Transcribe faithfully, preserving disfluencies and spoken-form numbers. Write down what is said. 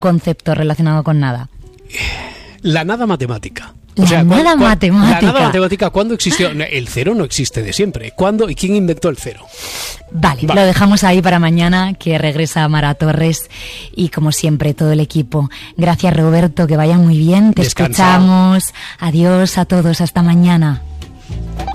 concepto relacionado con nada? La nada matemática. La o sea, nada ¿cuál, cuál, matemática. La nada matemática, ¿cuándo existió? El cero no existe de siempre. ¿Cuándo y quién inventó el cero? Vale, vale, lo dejamos ahí para mañana, que regresa Mara Torres y, como siempre, todo el equipo. Gracias, Roberto, que vaya muy bien. Te Descansa. escuchamos. Adiós a todos, hasta mañana.